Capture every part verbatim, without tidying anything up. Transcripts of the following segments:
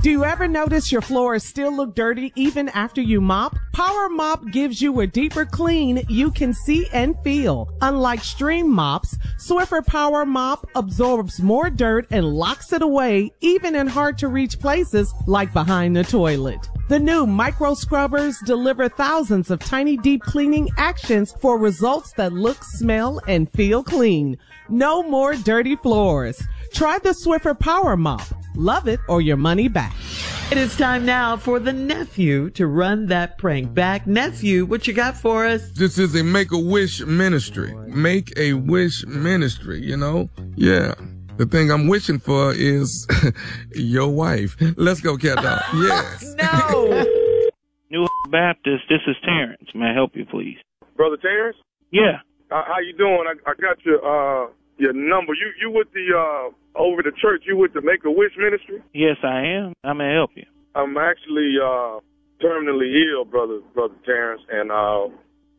Do you ever notice your floors still look dirty even after you mop? Power Mop gives you a deeper clean you can see and feel. Unlike stream mops, Swiffer Power Mop absorbs more dirt and locks it away even in hard-to-reach places like behind the toilet. The new micro scrubbers deliver thousands of tiny deep cleaning actions for results that look, smell, and feel clean. No more dirty floors. Try the Swiffer Power Mop. Love it or your money back. It is time now for the nephew to run that prank back. Nephew, what you got for us? This is a Make-A-Wish ministry. Make-A-Wish ministry, you know? Yeah. The thing I'm wishing for is your wife. Let's go, cat dog. Yes. No. New Baptist, this is Terrence. May I help you, please? Brother Terrence? Yeah. Uh, how you doing? I, I got your uh, your number. You you with the uh, over the church? You with the Make-A-Wish ministry? Yes, I am. How may I help you? I'm actually uh, terminally ill, brother brother Terrence, and uh,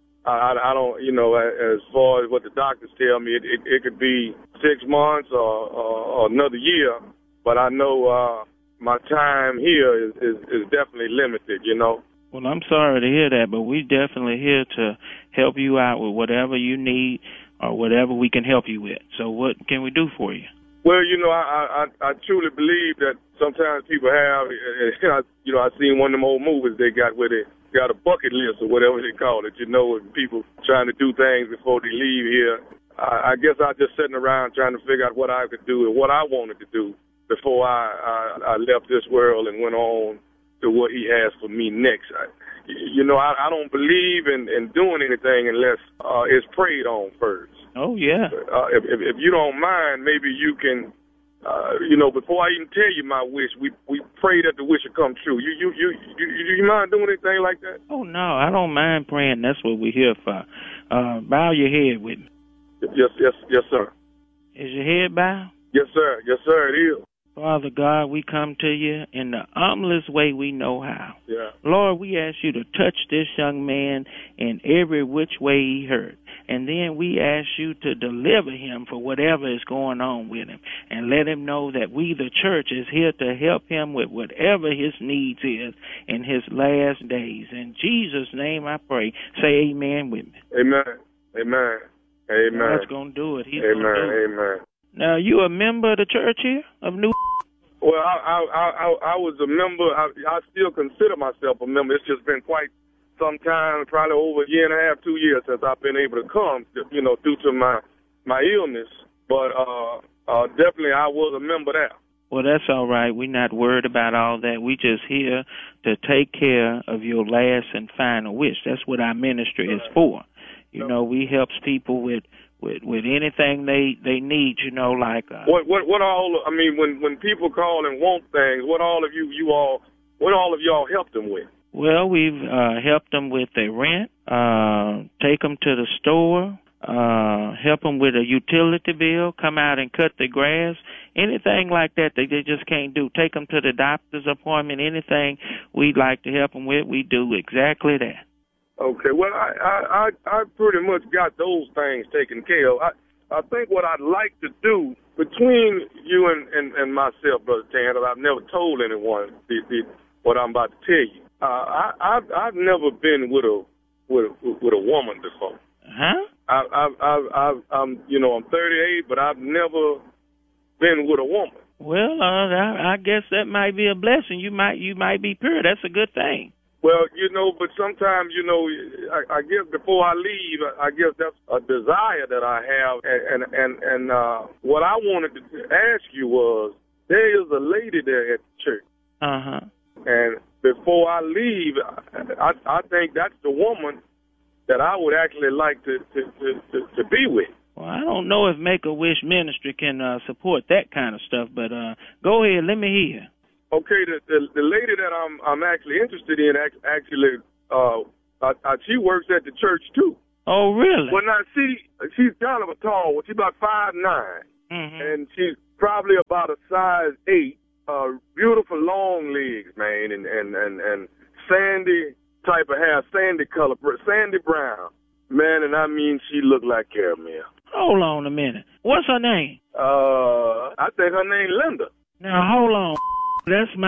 I, I don't, you know, as far as what the doctors tell me, it, it, it could be six months or, or, or another year, but I know uh, my time here is, is, is definitely limited, you know. Well, I'm sorry to hear that, but we're definitely here to help you out with whatever you need or whatever we can help you with. So what can we do for you? Well, you know, I I, I truly believe that sometimes people have, you know, I seen one of them old movies they got where they got a bucket list or whatever they call it, you know, and people trying to do things before they leave here. I, I guess I just sitting around trying to figure out what I could do and what I wanted to do before I, I, I left this world and went on to what he has for me next. I, you know, I, I don't believe in, in doing anything unless uh, it's prayed on first. Oh, yeah. Uh, if, if, if you don't mind, maybe you can, uh, you know, before I even tell you my wish, we we pray that the wish will come true. You you you you, you mind doing anything like that? Oh, no, I don't mind praying. That's what we're here for. Uh, bow your head with me. Yes, yes, yes, sir. Is your head bowed? Yes, sir. Yes, sir, it is. Father God, we come to you in the humblest way we know how. Yeah. Lord, we ask you to touch this young man in every which way he hurt. And then we ask you to deliver him for whatever is going on with him. And let him know that we, the church, is here to help him with whatever his needs is in his last days. In Jesus' name I pray. Say amen with me. Amen. Amen. Amen. God's going to do it. He's amen. going to do it. Amen. Now, you a member of the church here of New? Well, I I I, I was a member. I, I still consider myself a member. It's just been quite some time, probably over a year and a half, two years since I've been able to come, you know, due to my my illness. But uh, uh, definitely, I was a member there. Well, that's all right. We're not worried about all that. We just here to take care of your last and final wish. That's what our ministry is for. You know, we helps people with. With with anything they, they need, you know, like uh, what what what all I mean when, when people call and want things, what all of you you all what all of y'all helped them with? Well, we've uh, helped them with their rent, uh, take them to the store, uh, help them with a utility bill, come out and cut the grass, anything like that that they just can't do. Take them to the doctor's appointment. Anything we'd like to help them with, we do exactly that. Okay, well, I, I, I, I pretty much got those things taken care of. I, I think what I'd like to do between you and, and, and myself, Brother Tan, that I've never told anyone the, the, what I'm about to tell you. Uh, I, I've, I've never been with a with a, with a woman before. Huh? I, I, I, I, I'm, you know, I'm thirty-eight, but I've never been with a woman. Well, uh, I, I guess that might be a blessing. You might, you might be pure. That's a good thing. Well, you know, but sometimes, you know, I, I guess before I leave, I guess that's a desire that I have. And, and, and, and uh, what I wanted to ask you was, there is a lady there at the church. Uh-huh. And before I leave, I, I think that's the woman that I would actually like to, to, to, to, to be with. Well, I don't know if Make-A-Wish Ministry can uh, support that kind of stuff, but uh, go ahead, let me hear. Okay, the, the the lady that I'm I'm actually interested in actually uh I, I, she works at the church too. Oh, really? Well, now she she's kind of a tall one. She's about five nine, mm-hmm. and she's probably about a size eight. Uh, beautiful long legs, man, and and and and sandy type of hair, sandy color, sandy brown, man. And I mean, she looked like caramel. Hold on a minute. What's her name? Uh, I think her name Linda. Now hold on. That's my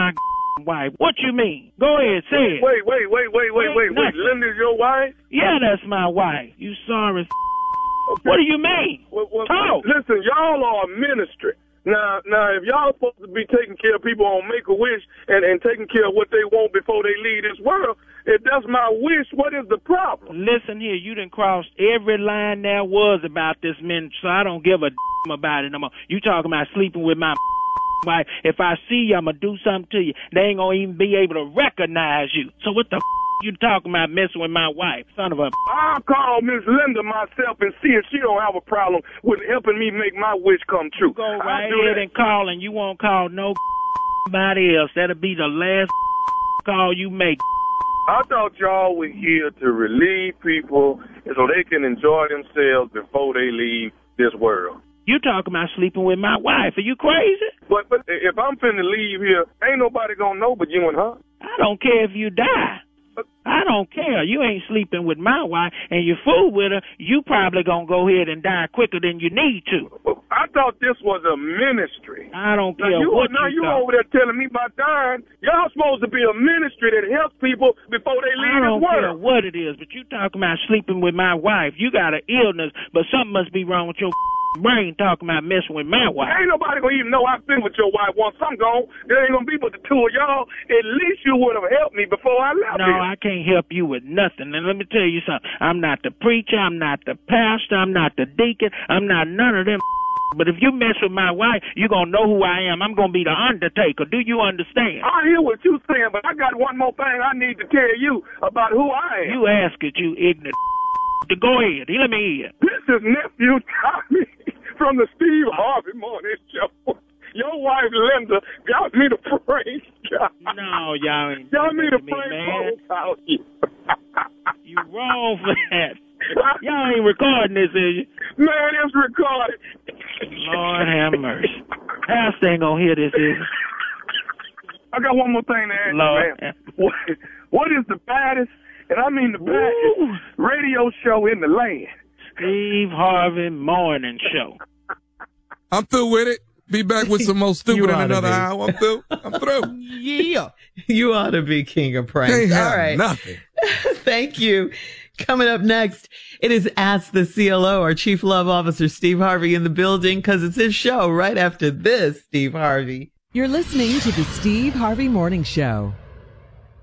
wife. What you mean? Go ahead, say it. Wait, wait, wait, wait, wait, wait, wait. Linda's your wife? Yeah, that's my wife. You sorry. Okay. What do you mean? Well, well, Talk. Listen, y'all are a ministry. Now, now, if y'all supposed to be taking care of people on Make-A-Wish and, and taking care of what they want before they leave this world, if that's my wish, what is the problem? Listen here, you done crossed every line there was about this ministry, so I don't give a damn about it no more. You talking about sleeping with my wife. If I see you, I'm going to do something to you. They ain't going to even be able to recognize you. So what the you talking about messing with my wife, son of a... I'll call Miss Linda myself and see if she don't have a problem with helping me make my wish come true. Go right ahead and call, and you won't call no nobody else. That'll be the last call you make. I thought y'all were here to relieve people so they can enjoy themselves before they leave this world. You talking about sleeping with my wife. Are you crazy? But, but if I'm finna leave here, ain't nobody gonna know but you and her. I don't care if you die. I don't care. You ain't sleeping with my wife and you fool with her, you probably gonna go ahead and die quicker than you need to. I thought this was a ministry. I don't care now you, what now you you thought. over there telling me about dying. Y'all supposed to be a ministry that helps people before they leave I don't this care world. what it is, but you talking about sleeping with my wife. You got an illness, but something must be wrong with your brain talking about messing with my wife. Ain't nobody gonna even know I've been with your wife once I'm gone. There ain't gonna be but the two of y'all. At least you would have helped me before I left No, here. I can't help you with nothing. And let me tell you something. I'm not the preacher. I'm not the pastor. I'm not the deacon. I'm not none of them. But if you mess with my wife, you're going to know who I am. I'm going to be the Undertaker. Do you understand? I hear what you're saying, but I got one more thing I need to tell you about who I am. You ask it, you ignorant. Go ahead. Let me hear. This is Nephew Tommy from the Steve Harvey Morning Show. Your wife, Linda, got me to praise God. No, y'all ain't Y'all need to me, pray man. for you. You wrong for that. Y'all ain't recording this, is you? Man, it's recorded. Lord have mercy. Pastor ain't gonna hear this, is he? I got one more thing to ask Lord. you, man. What, what is the baddest, and I mean the baddest, Ooh. radio show in the land? Steve Harvey Morning Show. I'm through with it. Be back with some more stupid You in oughta another be. hour. I'm through. I'm through. Yeah. You ought to be king of pranks. Can't have All right. nothing. Thank you. Coming up next, it is Ask the C L O, our Chief Love Officer, Steve Harvey, in the building because it's his show right after this, Steve Harvey. You're listening to the Steve Harvey Morning Show.